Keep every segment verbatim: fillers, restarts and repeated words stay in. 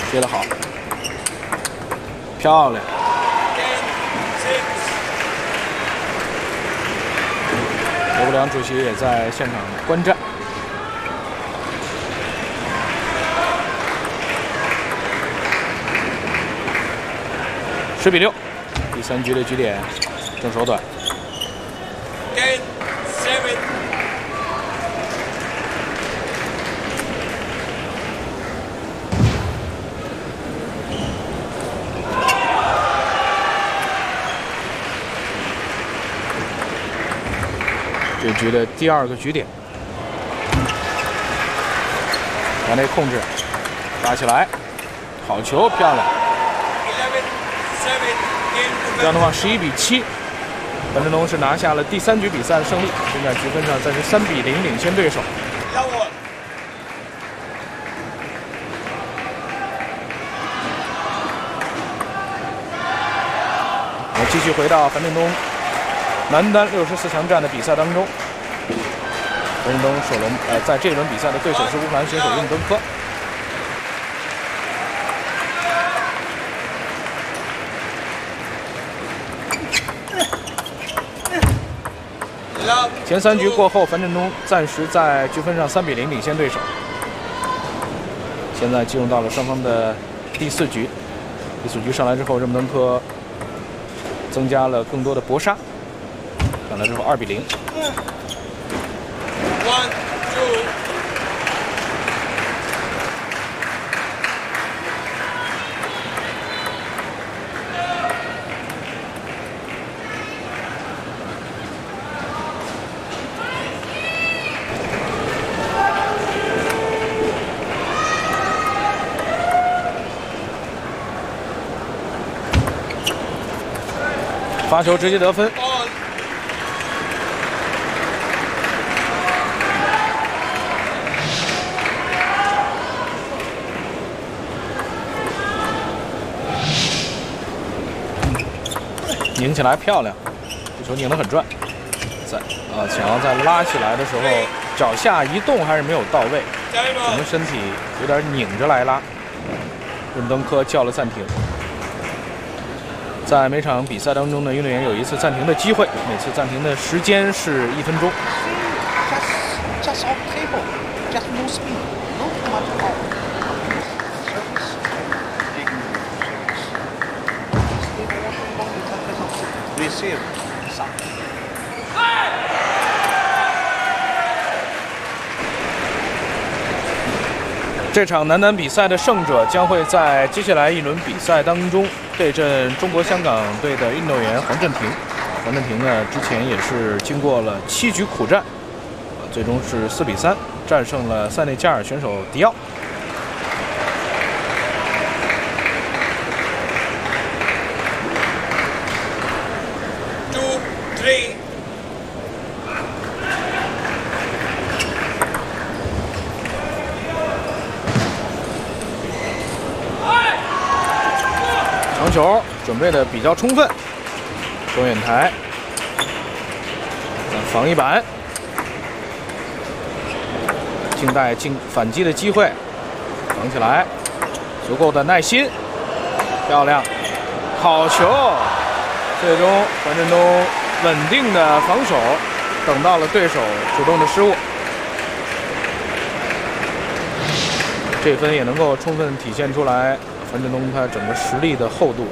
接得好，漂亮。刘国梁主席也在现场观战。十比六，第三局的局点正手短。这局的第二个局点，把内控制，打起来，好球，漂亮。这样的话，十一比七，樊振东是拿下了第三局比赛的胜利，现在局分上暂时三比零领先对手。我继续回到樊振东男单六十四强战的比赛当中，樊振东首轮呃在这一轮比赛的对手是乌克兰选手运登科。前三局过后，樊振东暂时在局分上三比零领先对手。现在进入到了双方的第四局，第四局上来之后，热木登科增加了更多的搏杀，上来之后二比零。One, two. 发球直接得分。拧起来漂亮，这球拧得很转。在啊，想要在拉起来的时候，脚下移动还是没有到位，整个身体有点拧着来拉。热木登科叫了暂停。在每场比赛当中呢，运动员有一次暂停的机会，每次暂停的时间是一分钟。Just, just off table, just no speed, no too much power. Receive, stop. 这场男单比赛的胜者将会在接下来一轮比赛当中对阵中国香港队的运动员黄镇廷。黄镇廷呢，之前也是经过了七局苦战，最终是四比三战胜了塞内加尔选手迪奥。Two, three. 长球准备的比较充分，中远台，防一板，静待进反击的机会，防起来，足够的耐心，漂亮，好球！最终樊振东稳定的防守，等到了对手主动的失误，这分也能够充分体现出来樊振东他整个实力的厚度。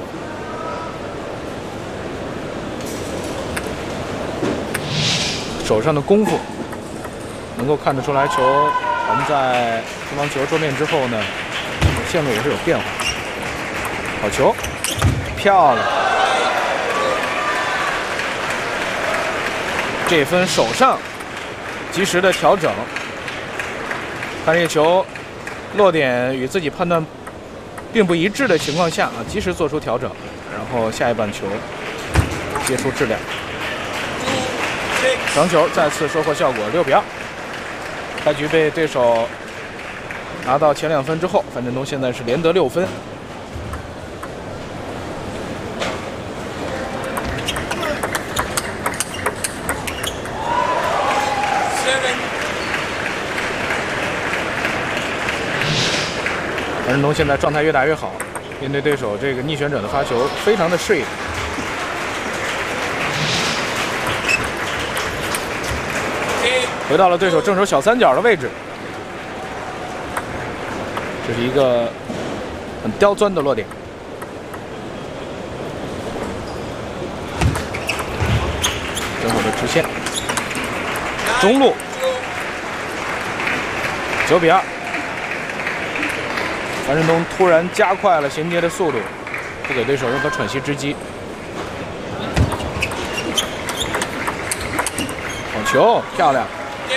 手上的功夫能够看得出来，球传在对方球桌面之后呢，线路也是有变化。好球，漂亮！这分手上及时的调整，看这个球落点与自己判断并不一致的情况下啊，及时做出调整，然后下一板球接出质量。长球再次收获效果，六比二。开局被对手拿到前两分之后，樊振东现在是连得六分。樊振振东现在状态越打越好，面对对手这个逆旋者的发球，非常的适应。回到了对手正手小三角的位置，这是一个很刁钻的落点。正手的直线，中路，九比二。樊振东突然加快了衔接的速度，不给对手任何喘息之机。好球，漂亮！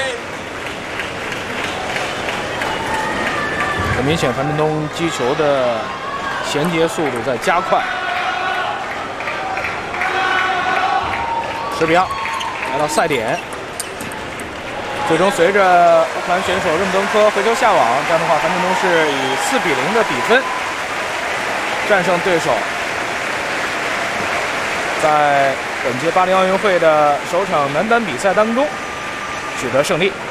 很明显，樊振东击球的衔接速度在加快。十比二，来到赛点。最终随着乌克兰选手任姆登科回球下网，这样的话，樊振东是以四比零的比分战胜对手，在本届巴黎奥运会的首场男单比赛当中取得胜利。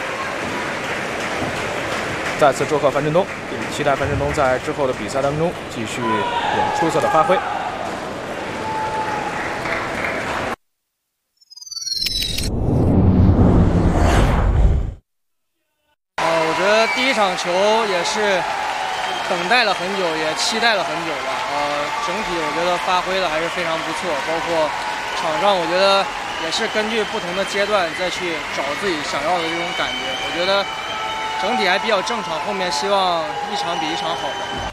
再次祝贺樊振东，也期待樊振东在之后的比赛当中继续有出色的发挥。 第一场球也是等待了很久，也期待了很久吧。呃，整体我觉得发挥的还是非常不错，包括场上我觉得也是根据不同的阶段再去找自己想要的这种感觉。我觉得整体还比较正常，后面希望一场比一场好吧。